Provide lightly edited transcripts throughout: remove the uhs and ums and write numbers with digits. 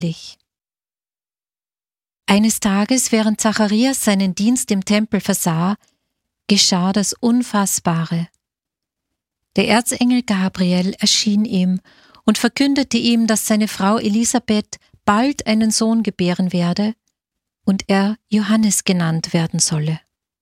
Eines Tages, während Zacharias seinen Dienst im Tempel versah, geschah das Unfassbare. Der Erzengel Gabriel erschien ihm und verkündete ihm, dass seine Frau Elisabeth bald einen Sohn gebären werde und er Johannes genannt werden solle.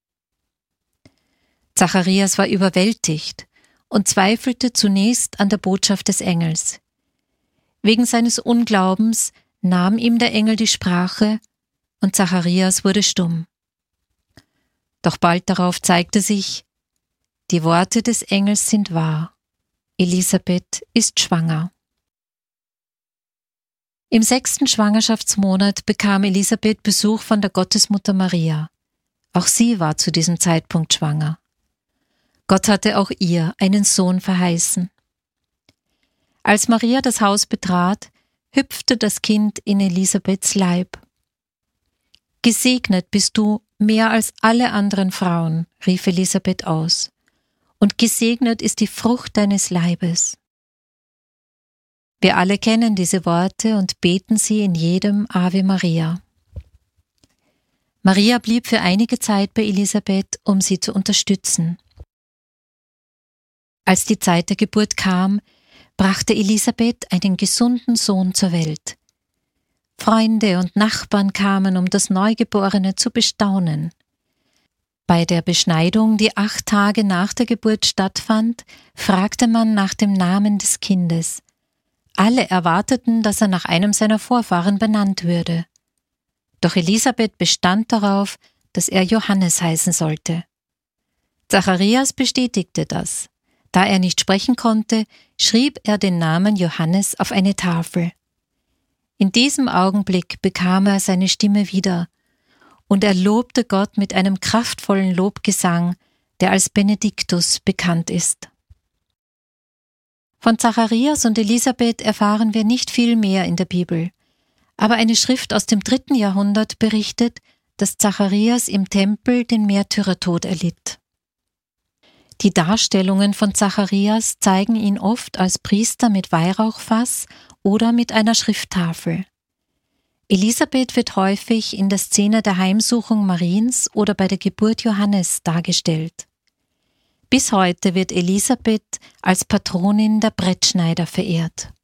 Zacharias war überwältigt und zweifelte zunächst an der Botschaft des Engels. Wegen seines Unglaubens nahm ihm der Engel die Sprache und Zacharias wurde stumm. Doch bald darauf zeigte sich, die Worte des Engels sind wahr. Elisabeth ist schwanger. Im 6. Schwangerschaftsmonat bekam Elisabeth Besuch von der Gottesmutter Maria. Auch sie war zu diesem Zeitpunkt schwanger. Gott hatte auch ihr einen Sohn verheißen. Als Maria das Haus betrat, hüpfte das Kind in Elisabeths Leib. »Gesegnet bist du mehr als alle anderen Frauen«, rief Elisabeth aus, »und gesegnet ist die Frucht deines Leibes.« Wir alle kennen diese Worte und beten sie in jedem Ave Maria. Maria blieb für einige Zeit bei Elisabeth, um sie zu unterstützen. Als die Zeit der Geburt kam, brachte Elisabeth einen gesunden Sohn zur Welt. Freunde und Nachbarn kamen, um das Neugeborene zu bestaunen. Bei der Beschneidung, die 8 Tage nach der Geburt stattfand, fragte man nach dem Namen des Kindes. Alle erwarteten, dass er nach einem seiner Vorfahren benannt würde. Doch Elisabeth bestand darauf, dass er Johannes heißen sollte. Zacharias bestätigte das. Da er nicht sprechen konnte, schrieb er den Namen Johannes auf eine Tafel. In diesem Augenblick bekam er seine Stimme wieder und er lobte Gott mit einem kraftvollen Lobgesang, der als Benediktus bekannt ist. Von Zacharias und Elisabeth erfahren wir nicht viel mehr in der Bibel, aber eine Schrift aus dem 3. Jahrhundert berichtet, dass Zacharias im Tempel den Märtyrertod erlitt. Die Darstellungen von Zacharias zeigen ihn oft als Priester mit Weihrauchfass oder mit einer Schrifttafel. Elisabeth wird häufig in der Szene der Heimsuchung Mariens oder bei der Geburt Johannes dargestellt. Bis heute wird Elisabeth als Patronin der Brettschneider verehrt.